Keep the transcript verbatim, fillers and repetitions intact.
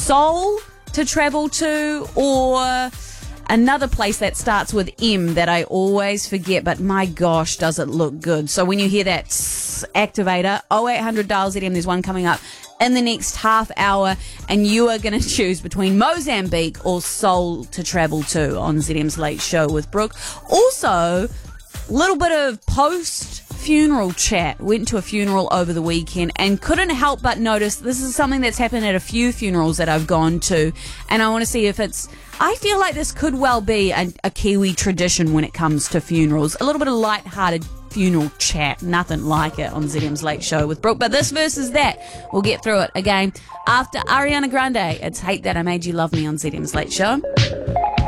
Seoul to travel to, or another place that starts with M that I always forget, but my gosh, does it look good. So when you hear that activator, oh eight hundred dial Z M, there's one coming up in the next half hour, and you are going to choose between Mozambique or Seoul to travel to on Z M's Late Show with Brooke. Also, a little bit of post-funeral chat. Went to a funeral over the weekend and couldn't help but notice this is something that's happened at a few funerals that I've gone to, and I want to see if it's... I feel like this could well be a, a Kiwi tradition when it comes to funerals. A little bit of light-hearted funeral chat. Nothing like it on Z M's Late Show with Brooke. But this versus that. We'll get through it again after Ariana Grande. It's Hate That I Made You Love Me on Z M's Late Show.